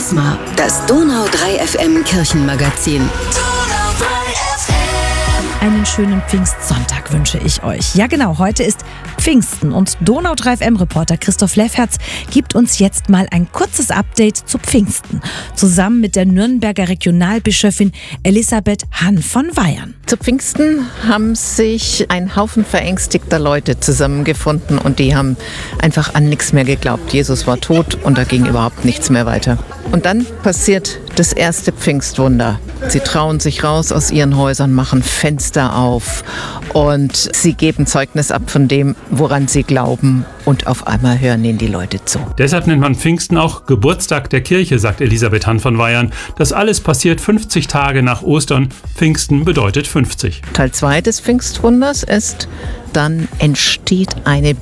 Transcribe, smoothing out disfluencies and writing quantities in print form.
Charisma, das Donau 3 FM Kirchenmagazin. Einen schönen Pfingstsonntag wünsche ich euch. Ja genau, heute ist Pfingsten und Donau 3 FM-Reporter Christoph Lefferts gibt uns jetzt mal ein kurzes Update zu Pfingsten. Zusammen mit der Nürnberger Regionalbischöfin Elisabeth Hann von Weyern. Zu Pfingsten haben sich ein Haufen verängstigter Leute zusammengefunden und die haben einfach an nichts mehr geglaubt. Jesus war tot und da ging überhaupt nichts mehr weiter. Und dann passiert das erste Pfingstwunder. Sie trauen sich raus aus ihren Häusern, machen Fenster auf und sie geben Zeugnis ab von dem, woran sie glauben. Und auf einmal hören ihnen die Leute zu. Deshalb nennt man Pfingsten auch Geburtstag der Kirche, sagt Elisabeth Hann von Weyern. Das alles passiert 50 Tage nach Ostern. Pfingsten bedeutet 50. Teil 2 des Pfingstwunders ist, dann entsteht eine